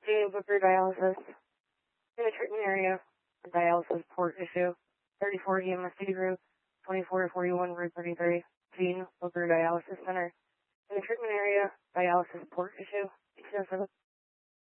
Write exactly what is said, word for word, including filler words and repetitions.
Gene Booker dialysis. In the treatment area, dialysis port issue. thirty-four E M S C group, twenty-four forty-one Route thirty-three. Gene Booker Dialysis Center. In the treatment area, dialysis port issue.